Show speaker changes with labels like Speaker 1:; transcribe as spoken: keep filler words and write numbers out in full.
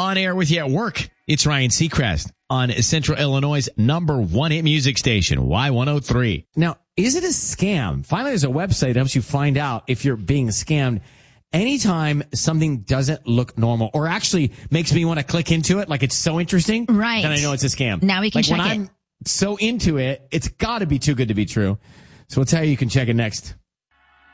Speaker 1: On air with you at work. It's Ryan Seacrest on Central Illinois' number one hit music station, Y one oh three. Now, is it a scam? Finally, there's a website that helps you find out if you're being scammed. Anytime something doesn't look normal or actually makes me want to click into it, like it's so interesting,
Speaker 2: right?
Speaker 1: Then I know it's a scam.
Speaker 2: Now we can
Speaker 1: like
Speaker 2: check
Speaker 1: when
Speaker 2: it.
Speaker 1: I'm so into it, it's got to be too good to be true. So we'll tell you you can check it next.